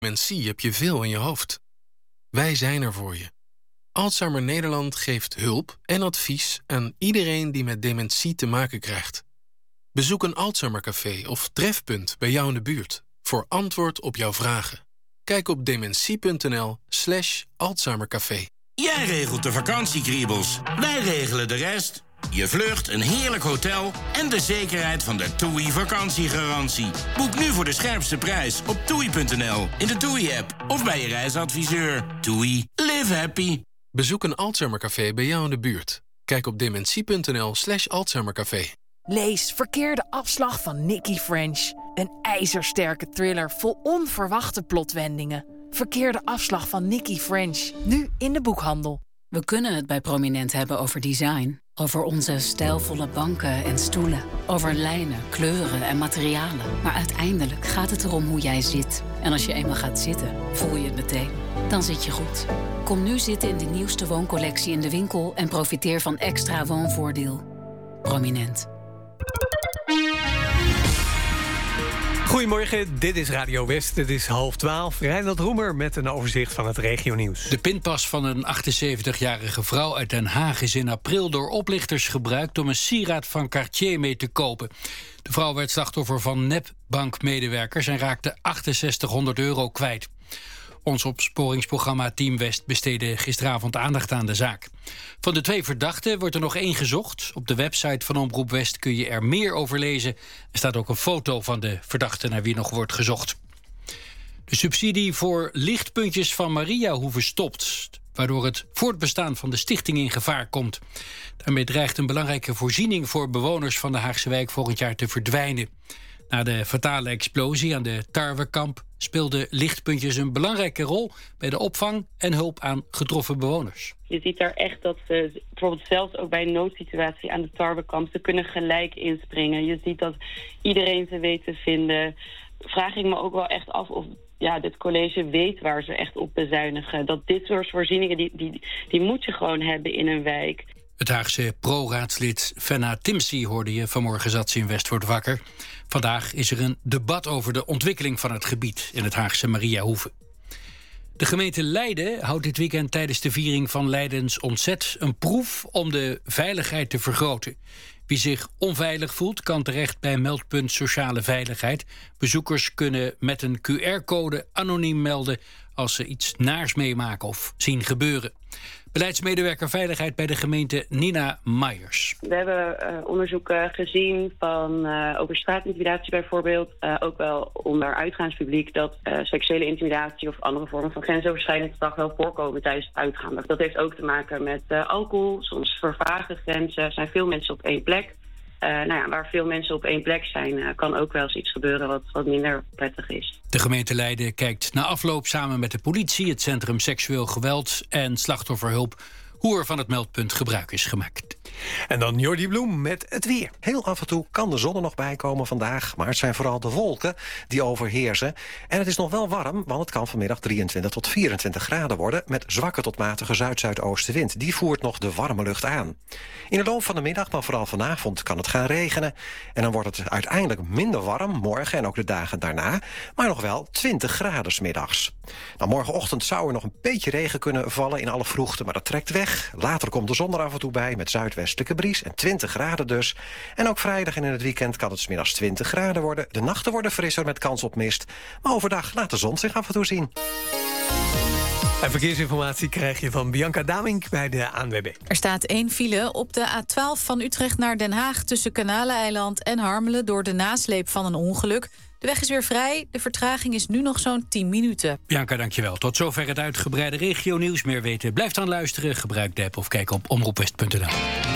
Dementie heb je veel in je hoofd. Wij zijn er voor je. Alzheimer Nederland geeft hulp en advies aan iedereen die met dementie te maken krijgt. Bezoek een Alzheimercafé of trefpunt bij jou in de buurt voor antwoord op jouw vragen. Kijk op dementie.nl/Alzheimercafé. Jij regelt de vakantiekriebels, wij regelen de rest. Je vlucht, een heerlijk hotel en de zekerheid van de TUI vakantiegarantie. Boek nu voor de scherpste prijs op toei.nl, in de TUI-app of bij je reisadviseur. TUI, live happy. Bezoek een Alzheimercafé bij jou in de buurt. Kijk op dementie.nl/Alzheimercafé. Lees Verkeerde afslag van Nicky French. Een ijzersterke thriller vol onverwachte plotwendingen. Verkeerde afslag van Nicky French. Nu in de boekhandel. We kunnen het bij Prominent hebben over design. Over onze stijlvolle banken en stoelen. Over lijnen, kleuren en materialen. Maar uiteindelijk gaat het erom hoe jij zit. En als je eenmaal gaat zitten, voel je het meteen. Dan zit je goed. Kom nu zitten in de nieuwste wooncollectie in de winkel en profiteer van extra woonvoordeel. Prominent. Goedemorgen, dit is Radio West. Het is 11:30. Reinhard Roemer met een overzicht van het regionieuws. De pinpas van een 78-jarige vrouw uit Den Haag is in april door oplichters gebruikt om een sieraad van Cartier mee te kopen. De vrouw werd slachtoffer van nepbankmedewerkers en raakte €6800 kwijt. Ons opsporingsprogramma Team West besteedde gisteravond aandacht aan de zaak. Van de 2 verdachten wordt er nog 1 gezocht. Op de website van Omroep West kun je er meer over lezen. Er staat ook een foto van de verdachte naar wie nog wordt gezocht. De subsidie voor lichtpuntjes van Mariahoeve stopt, waardoor het voortbestaan van de stichting in gevaar komt. Daarmee dreigt een belangrijke voorziening voor bewoners van de Haagse wijk volgend jaar te verdwijnen. Na de fatale explosie aan de Tarwekamp speelden lichtpuntjes een belangrijke rol bij de opvang en hulp aan getroffen bewoners. Je ziet daar echt dat ze, bijvoorbeeld zelfs ook bij een noodsituatie aan de Tarwekamp, ze kunnen gelijk inspringen. Je ziet dat iedereen ze weet te vinden. Vraag ik me ook wel echt af of dit college weet waar ze echt op bezuinigen. Dat dit soort voorzieningen, die moet je gewoon hebben in een wijk. Het Haagse pro-raadslid Fenna Timsie hoorde je. Vanmorgen zat ze in Westvoort wakker. Vandaag is er een debat over de ontwikkeling van het gebied in het Haagse Mariahoeve. De gemeente Leiden houdt dit weekend tijdens de viering van Leidens Ontzet een proef om de veiligheid te vergroten. Wie zich onveilig voelt, kan terecht bij meldpunt Sociale Veiligheid. Bezoekers kunnen met een QR-code anoniem melden als ze iets naars meemaken of zien gebeuren. Beleidsmedewerker Veiligheid bij de gemeente Nina Meijers. We hebben onderzoeken gezien van over straatintimidatie bijvoorbeeld. Ook wel onder uitgaanspubliek dat seksuele intimidatie of andere vormen van grensoverschrijdend gedrag wel voorkomen tijdens het uitgaan. Dat heeft ook te maken met alcohol, soms vervagen grenzen. Zijn veel mensen op één plek. Waar veel mensen op één plek zijn, kan ook wel eens iets gebeuren wat minder prettig is. De gemeente Leiden kijkt na afloop samen met de politie, het Centrum Seksueel Geweld en Slachtofferhulp hoe er van het meldpunt gebruik is gemaakt. En dan Jordi Bloem met het weer. Heel af en toe kan de zon er nog bij komen vandaag, maar het zijn vooral de wolken die overheersen. En het is nog wel warm, want het kan vanmiddag 23 tot 24 graden worden met zwakke tot matige zuid-zuidoostenwind. Die voert nog de warme lucht aan. In de loop van de middag, maar vooral vanavond, kan het gaan regenen. En dan wordt het uiteindelijk minder warm, morgen en ook de dagen daarna, maar nog wel 20 graden 's middags. Nou, morgenochtend zou er nog een beetje regen kunnen vallen in alle vroegte, maar dat trekt weg. Later komt de zon er af en toe bij met zuidwestelijke bries en 20 graden dus. En ook vrijdag en in het weekend kan het 's middags 20 graden worden. De nachten worden frisser met kans op mist. Maar overdag laat de zon zich af en toe zien. En verkeersinformatie krijg je van Bianca Damink bij de ANWB. Er staat 1 file op de A12 van Utrecht naar Den Haag tussen Kanaleneiland en Harmelen door de nasleep van een ongeluk. De weg is weer vrij. De vertraging is nu nog zo'n 10 minuten. Bianca, dankjewel. Tot zover het uitgebreide regionieuws. Meer weten, blijf dan luisteren. Gebruik de app of kijk op omroepwest.nl.